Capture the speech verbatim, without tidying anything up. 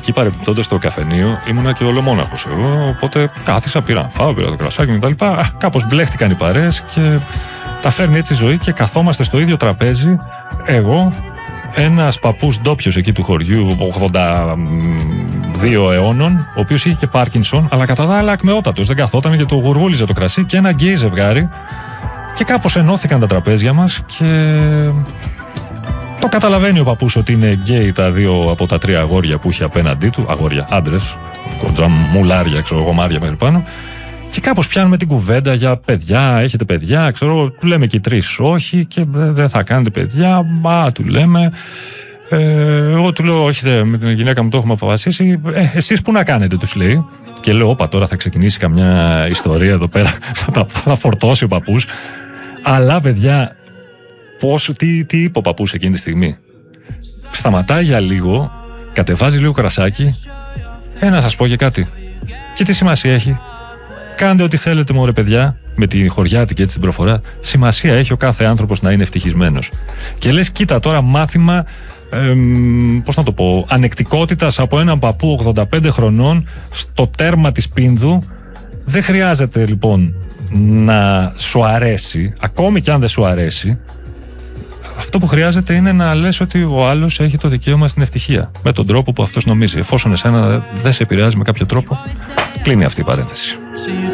εκεί παρεμπιπτόντως στο καφενείο ήμουνα και ολομόναχος εγώ. Οπότε κάθισα, πήρα φάω, πήρα το κρασάκι κτλ. Κάπως μπλέχτηκαν οι παρέες και τα φέρνει έτσι η ζωή και καθόμαστε στο ίδιο τραπέζι. Εγώ, ένας παππούς ντόπιος εκεί του χωριού, ογδόντα δύο αιώνων, ο οποίος είχε και Πάρκινσον, αλλά κατά τα άλλα ακμεότατος, δεν καθόταν και το γουργούλιζε το κρασί, και ένα γκέι ζευγάρι. Και κάπως ενώθηκαν τα τραπέζια μας και το καταλαβαίνει ο παππούς ότι είναι γκέι τα δύο από τα τρία αγόρια που είχε απέναντί του. Αγόρια, άντρες, κοντζά μουλάρια, ξέρω εγώ, μάρια μέχρι πάνω. Και κάπως πιάνουμε την κουβέντα για παιδιά, έχετε παιδιά, ξέρω, του λέμε και οι τρεις όχι και δεν θα κάνετε παιδιά, μα του λέμε. Ε, εγώ του λέω όχι, με την γυναίκα μου το έχουμε αποφασίσει, ε, εσείς που να κάνετε, τους λέει. Και λέω, όπα, τώρα θα ξεκινήσει καμιά ιστορία εδώ πέρα, θα, θα φορτώσει ο παππούς. Αλλά παιδιά, πώς, τι, τι είπε ο παππούς εκείνη τη στιγμή? Σταματάει για λίγο, κατεβάζει λίγο κρασάκι. Ε, να σας πω και κάτι. Και τι σημασία έχει? Κάντε ό,τι θέλετε μωρέ παιδιά, με τη χωριάτικη έτσι την προφορά. Σημασία έχει ο κάθε άνθρωπος να είναι ευτυχισμένος. Και λες, κοίτα τώρα μάθημα, εμ, πώς να το πω, ανεκτικότητας από έναν παππού ογδόντα πέντε χρονών στο τέρμα της Πίνδου. Δεν χρειάζεται λοιπόν να σου αρέσει, ακόμη και αν δεν σου αρέσει. Αυτό που χρειάζεται είναι να λες ότι ο άλλος έχει το δικαίωμα στην ευτυχία με τον τρόπο που αυτός νομίζει. Εφόσον εσένα δεν σε επηρεάζει με κάποιο τρόπο, κλείνει αυτή η παρένθεση.